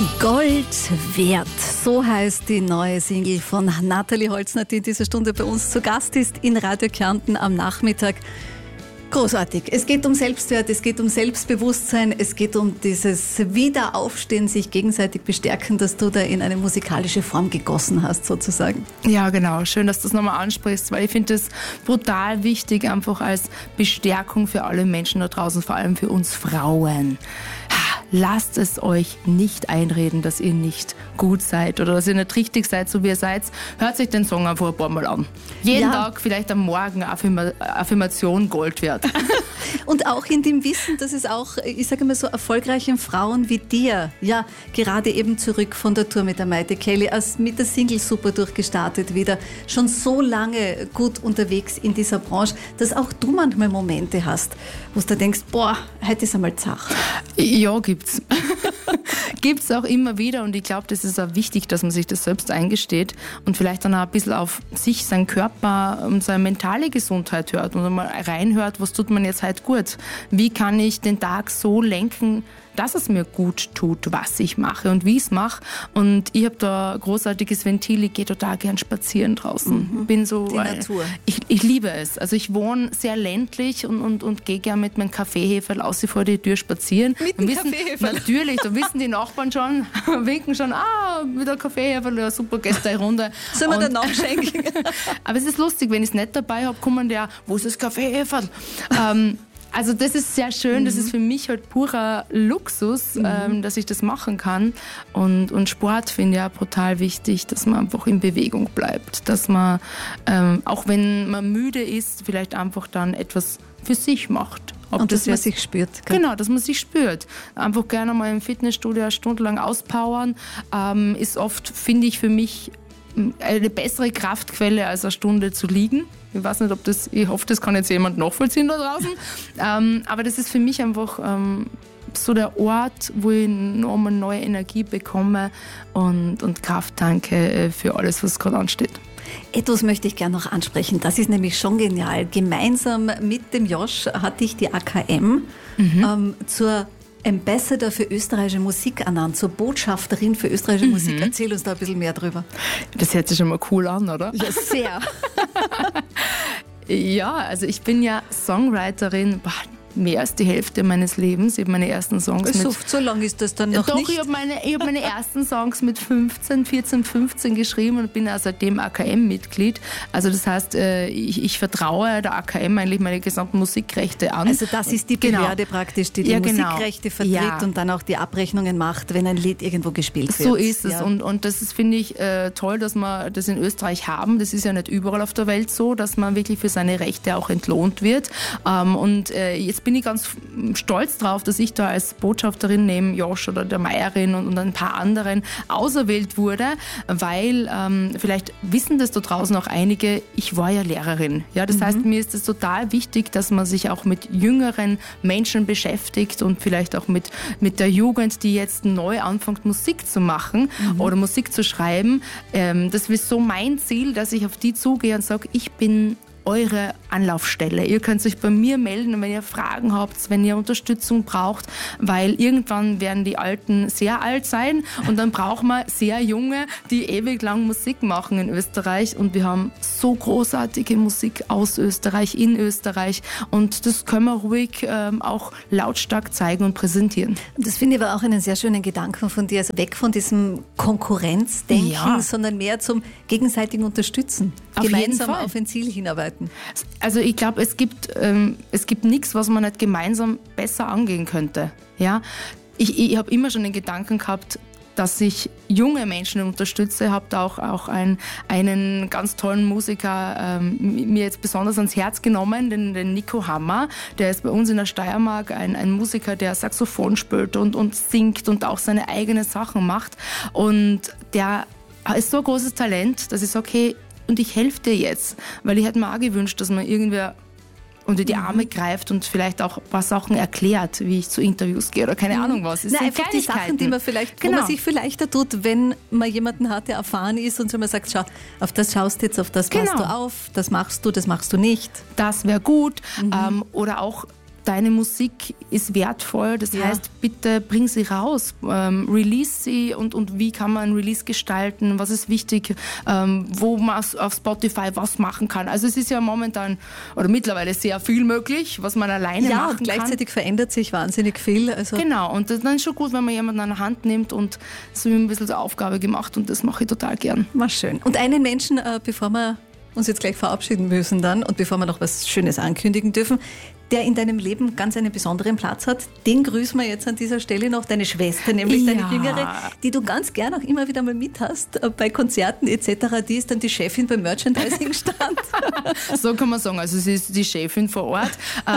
Gold wert, so heißt die neue Single von Nathalie Holzner, die in dieser Stunde bei uns zu Gast ist in Radio Kärnten am Nachmittag. Großartig. Es geht um Selbstwert, es geht um Selbstbewusstsein, es geht um dieses Wiederaufstehen, sich gegenseitig bestärken, das du da in eine musikalische Form gegossen hast, sozusagen. Ja, genau. Schön, dass du das nochmal ansprichst, weil ich finde das brutal wichtig, einfach als Bestärkung für alle Menschen da draußen, vor allem für uns Frauen. Lasst es euch nicht einreden, dass ihr nicht gut seid oder dass ihr nicht richtig seid, so wie ihr seid. Hört sich den Song einfach ein paar Mal an. Jeden Tag, vielleicht am Morgen, Affirmation Gold wert. Und auch in dem Wissen, dass es auch, ich sage mal so, erfolgreichen Frauen wie dir, ja, gerade eben zurück von der Tour mit der Maite Kelly, als mit der Single super durchgestartet wieder, schon so lange gut unterwegs in dieser Branche, dass auch du manchmal Momente hast, wo du denkst, boah, heute ist einmal zach. Ja, gibt's. Gibt's auch immer wieder und ich glaube, das ist auch wichtig, dass man sich das selbst eingesteht und vielleicht dann auch ein bisschen auf sich, seinen Körper und seine mentale Gesundheit hört und mal reinhört, was tut man jetzt halt gut? Wie kann ich den Tag so lenken, dass es mir gut tut, was ich mache und wie ich es mache. Und ich habe da ein großartiges Ventil, ich gehe total gern spazieren draußen. Bin so, die Natur. Ich liebe es. Also ich wohne sehr ländlich und gehe gern mit meinem Kaffeeheferl aus vor die Tür spazieren. Mit dem Kaffeeheferl? Natürlich, da wissen die Nachbarn schon, winken schon, mit der Kaffeeheferl, ja super, gehst eine Runde. Sollen wir danach schenken? Aber es ist lustig, wenn ich es nicht dabei habe, kommen der, wo ist das Kaffeeheferl? Also das ist sehr schön, das ist für mich halt purer Luxus, dass ich das machen kann. Und Sport finde ich auch brutal wichtig, dass man einfach in Bewegung bleibt. Dass man, auch wenn man müde ist, vielleicht einfach dann etwas für sich macht. Und dass man sich spürt. Gell? Genau, dass man sich spürt. Einfach gerne mal im Fitnessstudio eine Stunde lang auspowern, ist oft, finde ich, für mich eine bessere Kraftquelle, als eine Stunde zu liegen. Ich weiß nicht, ich hoffe, das kann jetzt jemand nachvollziehen da draußen. Aber das ist für mich einfach so der Ort, wo ich nochmal neue Energie bekomme und Kraft tanke für alles, was gerade ansteht. Etwas möchte ich gerne noch ansprechen. Das ist nämlich schon genial. Gemeinsam mit dem Josh hat dich die AKM zur Ambassador für österreichische Musik ernannt, zur Botschafterin für österreichische Musik. Erzähl uns da ein bisschen mehr drüber. Das hört sich schon mal cool an, oder? Ja, sehr. Ja, also ich bin ja Songwriterin, mehr als die Hälfte meines Lebens. Ich habe meine ersten Songs so lang ist das dann noch nicht? Ich habe meine ersten Songs mit 14, 15 geschrieben und bin auch seitdem AKM-Mitglied. Also das heißt, ich vertraue der AKM eigentlich meine gesamten Musikrechte an. Also das ist die Behörde praktisch, die Musikrechte vertritt und dann auch die Abrechnungen macht, wenn ein Lied irgendwo gespielt wird. So ist es und das ist, finde ich, toll, dass wir das in Österreich haben. Das ist ja nicht überall auf der Welt so, dass man wirklich für seine Rechte auch entlohnt wird. Und jetzt bin ich ganz stolz drauf, dass ich da als Botschafterin neben Josh oder der Meierin und ein paar anderen auserwählt wurde, weil vielleicht wissen das da draußen auch einige, ich war ja Lehrerin. Ja, das heißt, mir ist es total wichtig, dass man sich auch mit jüngeren Menschen beschäftigt und vielleicht auch mit der Jugend, die jetzt neu anfängt, Musik zu machen oder Musik zu schreiben. Das ist so mein Ziel, dass ich auf die zugehe und sage, ich bin eure Anlaufstelle. Ihr könnt euch bei mir melden, wenn ihr Fragen habt, wenn ihr Unterstützung braucht, weil irgendwann werden die Alten sehr alt sein und dann brauchen wir sehr Junge, die ewig lang Musik machen in Österreich und wir haben so großartige Musik aus Österreich, in Österreich und das können wir ruhig auch lautstark zeigen und präsentieren. Das finde ich aber auch einen sehr schönen Gedanken von dir, also weg von diesem Konkurrenzdenken, sondern mehr zum gegenseitigen Unterstützen. Gemeinsam auf ein Ziel hinarbeiten. Also ich glaube, es gibt nichts, was man nicht gemeinsam besser angehen könnte. Ja? Ich habe immer schon den Gedanken gehabt, dass ich junge Menschen unterstütze. Ich habe da auch einen ganz tollen Musiker mir jetzt besonders ans Herz genommen, den Nico Hammer. Der ist bei uns in der Steiermark ein Musiker, der Saxophon spielt und singt und auch seine eigenen Sachen macht. Und der ist so ein großes Talent, dass ich sage, hey, und ich helfe dir jetzt, weil ich hätte mir auch gewünscht, dass man irgendwer unter die Arme greift und vielleicht auch ein paar Sachen erklärt, wie ich zu Interviews gehe oder keine Ahnung was. Einfach die Sachen, die man vielleicht, wo man sich viel leichter tut, wenn man jemanden hat, der erfahren ist und so man sagt, schau, auf das schaust du jetzt, auf das passt du auf, das machst du nicht. Das wäre gut. Oder auch deine Musik ist wertvoll, das heißt, bitte bring sie raus, release sie und wie kann man ein Release gestalten, was ist wichtig, wo man auf Spotify was machen kann. Also es ist ja momentan oder mittlerweile sehr viel möglich, was man alleine machen kann. Ja, und gleichzeitig verändert sich wahnsinnig viel. Also genau, und das ist schon gut, wenn man jemanden an der Hand nimmt und so ein bisschen zur Aufgabe gemacht und das mache ich total gern. War schön. Und einen Menschen, bevor wir uns jetzt gleich verabschieden müssen dann und bevor wir noch was Schönes ankündigen dürfen, der in deinem Leben ganz einen besonderen Platz hat, den grüßen wir jetzt an dieser Stelle noch, deine Schwester, nämlich deine Jüngere, die du ganz gern auch immer wieder mal mit hast, bei Konzerten etc., die ist dann die Chefin beim Merchandising-Stand. So kann man sagen, also sie ist die Chefin vor Ort.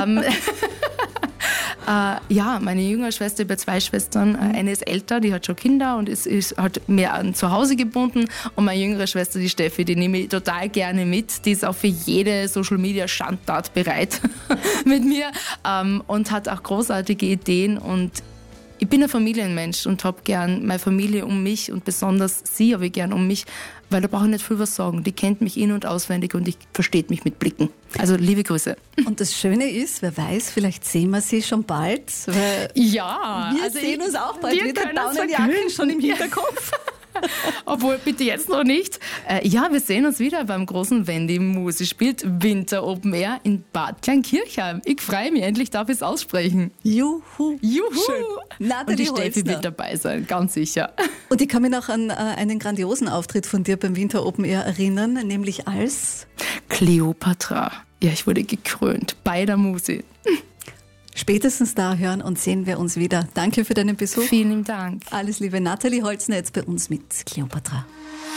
Ja, meine jüngere Schwester, ich habe 2 Schwestern. Eine ist älter, die hat schon Kinder und ist halt mehr an zu Hause gebunden. Und meine jüngere Schwester, die Steffi, die nehme ich total gerne mit. Die ist auch für jede Social-Media-Schandtat bereit mit mir und hat auch großartige Ideen. Und ich bin ein Familienmensch und habe gern meine Familie um mich und besonders sie habe ich gern um mich, weil da brauche ich nicht viel was sagen. Die kennt mich in- und auswendig und ich versteht mich mit Blicken. Also liebe Grüße. Und das Schöne ist, wer weiß, vielleicht sehen wir sie schon bald. Weil ja, wir sehen uns auch bald wieder. Daunenjacken schon im Hinterkopf. Obwohl, bitte jetzt noch nicht. Ja, wir sehen uns wieder beim großen Wendy Musi spielt Winter Open Air in Bad Kleinkirchheim. Ich freue mich, endlich darf ich es aussprechen. Juhu. Schön. Und die Steffi wird dabei sein, ganz sicher. Und ich kann mich noch an einen grandiosen Auftritt von dir beim Winter Open Air erinnern, nämlich als Kleopatra. Ja, ich wurde gekrönt bei der Musi. Spätestens da hören und sehen wir uns wieder. Danke für deinen Besuch. Vielen Dank. Alles Liebe, Nathalie Holzner, jetzt bei uns mit Kleopatra.